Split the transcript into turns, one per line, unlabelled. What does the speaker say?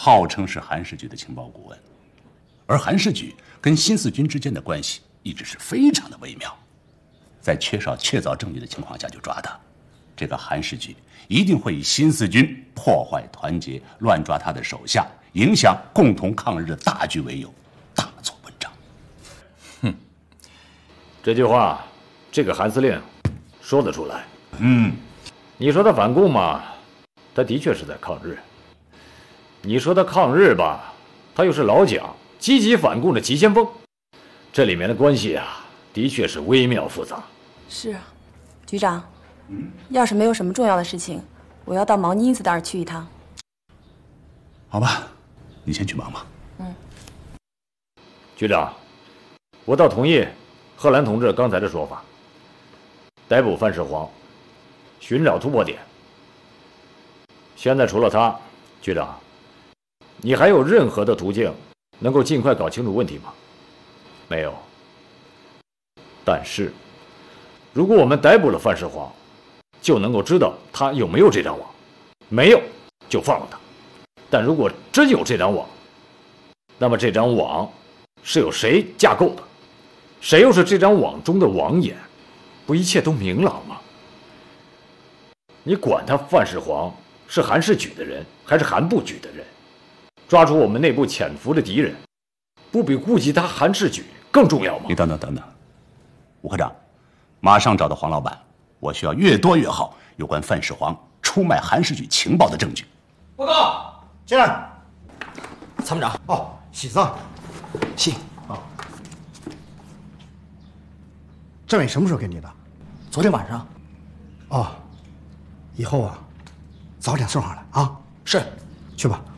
号称是韩世举的情报顾问，而韩世举跟新四军之间的关系一直是非常的微妙，在缺少确凿证据的情况下就抓他，这个韩世举一定会以新四军破坏团结、乱抓他的手下、影响共同抗日的大局为由，大做文章。
哼，这句话，这个韩司令说得出来。你说他反共嘛，他的确是在抗日。你说他抗日吧，他又是老蒋积极反共的急先锋，这里面的关系啊，的确是微妙复杂。
是啊，局长，要是没有什么重要的事情，我要到毛妮子那儿去一趟。
好吧，你先去忙吧。
局长，我倒同意贺兰同志刚才的说法，逮捕范世煌，寻找突破点。现在除了他，局长，你还有任何的途径能够尽快搞清楚问题吗？没有。但是，如果我们逮捕了范世煌，就能够知道他有没有这张网，没有就放了他。但如果真有这张网，那么这张网是由谁架构的？谁又是这张网中的网眼？不一切都明朗吗？你管他范世煌是韩世举的人还是韩部举的人，抓住我们内部潜伏的敌人，不比顾及他韩世举更重要吗？
你等等，吴科长，马上找到黄老板，我需要越多越好有关范世煌出卖韩世举情报的证据。
报告，进来。参谋长，哦，喜子，
信
啊。政委什么时候给你的？
昨天晚上。
哦，以后啊，早点送上来啊。
是，
去吧。